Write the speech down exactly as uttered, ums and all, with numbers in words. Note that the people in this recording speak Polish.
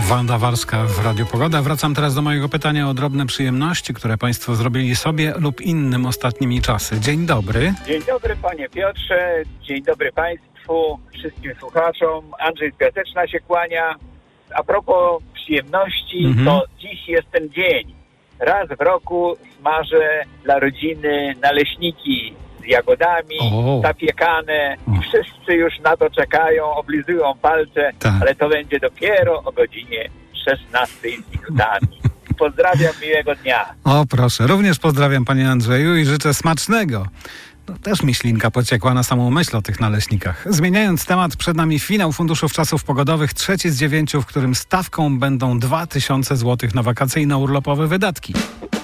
Wanda Warska w Radiu Pogoda. Wracam teraz do mojego pytania o drobne przyjemności, które Państwo zrobili sobie lub innym ostatnimi czasy. Dzień dobry. Dzień dobry Panie Piotrze, dzień dobry Państwu, wszystkim słuchaczom. Andrzej z Piaseczna się kłania. A propos przyjemności, mhm. to dziś jest ten dzień. Raz w roku smażę dla rodziny naleśniki z jagodami, o. zapiekane i wszyscy już na to czekają, oblizują palce, tak. ale to będzie dopiero o godzinie szesnastej z minutami. Pozdrawiam, miłego dnia. O proszę, również pozdrawiam Panie Andrzeju i życzę smacznego. No, też mi ślinka pociekła na samą myśl o tych naleśnikach. Zmieniając temat, przed nami finał Funduszów Czasów Pogodowych, trzeci z dziewięciu, w którym stawką będą dwa tysiące złotych na wakacyjno-urlopowe wydatki.